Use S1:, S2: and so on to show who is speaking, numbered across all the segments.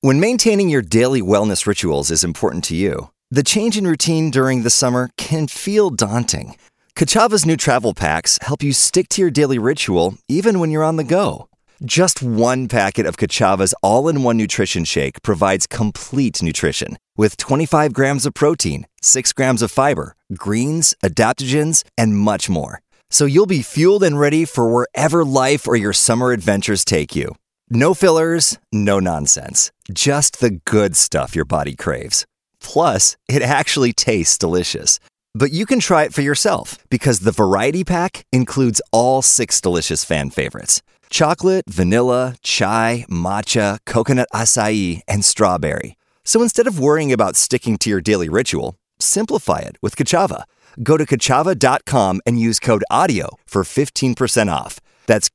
S1: When maintaining your daily wellness rituals is important to you, the change in routine during the summer can feel daunting. Kachava's new travel packs help you stick to your daily ritual even when you're on the go. Just one packet of Kachava's all-in-one nutrition shake provides complete nutrition with 25 grams of protein, 6 grams of fiber, greens, adaptogens, and much more. So you'll be fueled and ready for wherever life or your summer adventures take you. No fillers, no nonsense. Just the good stuff your body craves. Plus, it actually tastes delicious. But you can try it for yourself because the variety pack includes all 6 delicious fan favorites: chocolate, vanilla, chai, matcha, coconut acai, and strawberry. So instead of worrying about sticking to your daily ritual, simplify it with Kachava. Go to Kachava.com and use code AUDIO for 15% off. That's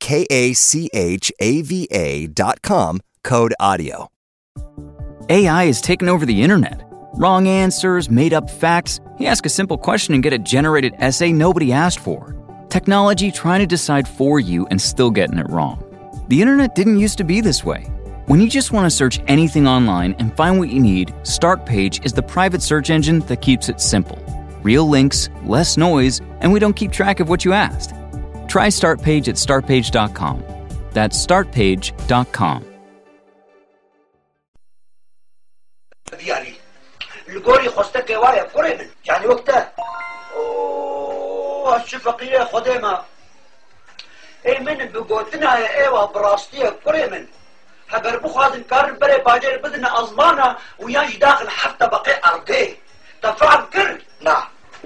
S1: KACHAVA.com, code AUDIO.
S2: AI has taken over the internet. Wrong answers, made-up facts. You ask a simple question and get a generated essay nobody asked for. Technology trying to decide for you and still getting it wrong. The internet didn't used to be this way. When you just want to search anything online and find what you need, Startpage is the private search engine that keeps it simple. Real links, less noise, and we don't keep track of what you asked. Try Startpage at startpage.com. That's startpage.com.
S3: القوري خستك وايا قريبا يعني وقتها الشفقية خديمة اي من بقوتنا يا ايوه براستية قريبا هقر بخوازن كارن بري باجر بدنا ازمانا وياج داخل حتى بقي ارضي تفعل كر لا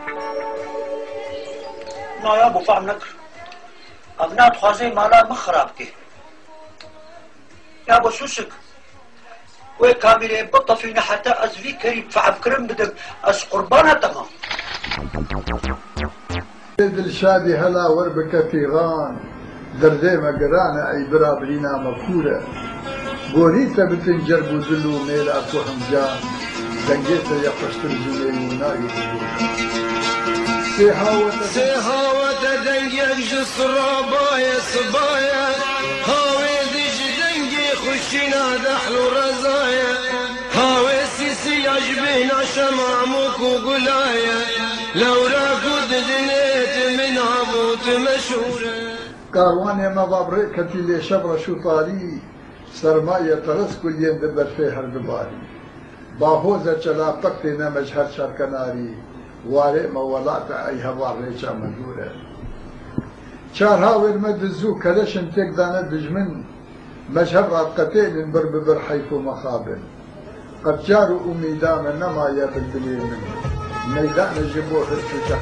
S3: ما يا ابو فهم نكر ابنات خوازي مالا مخرابكي يا ابو شوشك وكاميري بطة فينا حتى أزفي كريم فعبكرم بدك أس قربانها تمام
S4: الشادي هلا وربك في غان دردي مقرانا أي برابرينا مفكورة بوريتا بتنجرب وزلو ميلا كوهم جان دنجيتا يقشتر زلي وناي سيهاوة دنجيك جسر بايا صبايا خشينا دحل ورزايا هاوي سيسي عجبينا شمامك وقلايا لو راكود دنيت من عبوت مشهورة كارواني ما بابريكتي لي شبر شو طالي سرماية ترس كل يوم دبر فيها الدباري باهوزة چلاپتنا مجهر شركناري واري مولات اي هوار ريشا مجورة چار هاوي المدزو كلشن تك دانا دجمن مشهد رابقتين بر حيث مخابر قد جاروا أميدان نما يبدلين من ميدان جبوه الشجاع